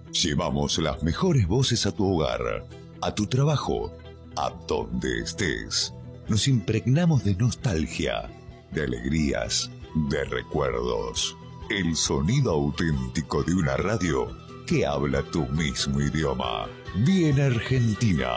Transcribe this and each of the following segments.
Llevamos las mejores voces a tu hogar, a tu trabajo, a donde estés. Nos impregnamos de nostalgia, de alegrías, de recuerdos. El sonido auténtico de una radio que habla tu mismo idioma. Bien Argentina.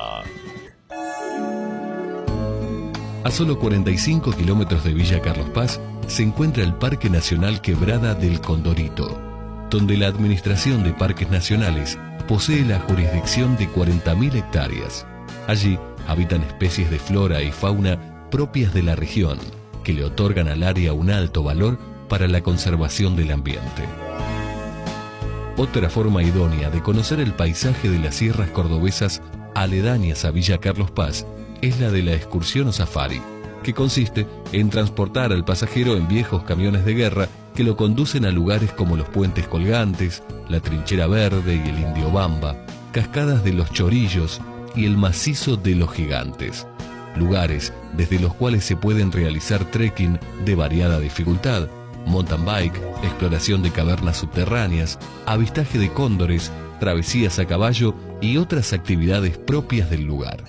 A solo 45 kilómetros de Villa Carlos Paz se encuentra el Parque Nacional Quebrada del Condorito, donde la Administración de Parques Nacionales posee la jurisdicción de 40.000 hectáreas. Allí habitan especies de flora y fauna propias de la región, que le otorgan al área un alto valor para la conservación del ambiente. Otra forma idónea de conocer el paisaje de las sierras cordobesas aledañas a Villa Carlos Paz es la de la excursión o safari, que consiste en transportar al pasajero en viejos camiones de guerra que lo conducen a lugares como los puentes colgantes, la Trinchera Verde y el Indio Bamba, cascadas de los Chorillos y el macizo de los Gigantes, lugares desde los cuales se pueden realizar trekking de variada dificultad, mountain bike, exploración de cavernas subterráneas, avistaje de cóndores, travesías a caballo y otras actividades propias del lugar.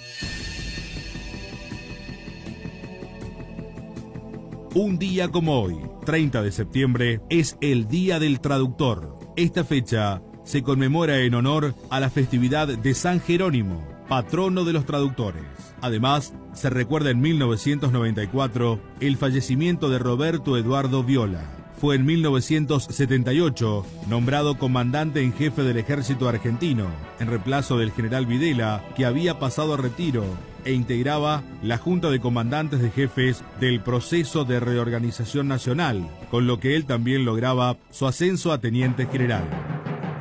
Un día como hoy, 30 de septiembre, es el Día del Traductor. Esta fecha se conmemora en honor a la festividad de San Jerónimo, patrono de los traductores. Además, se recuerda en 1994 el fallecimiento de Roberto Eduardo Viola. Fue en 1978 nombrado comandante en jefe del ejército argentino, en reemplazo del general Videla, que había pasado a retiro, e integraba la Junta de Comandantes de Jefes del Proceso de Reorganización Nacional, con lo que él también lograba su ascenso a teniente general.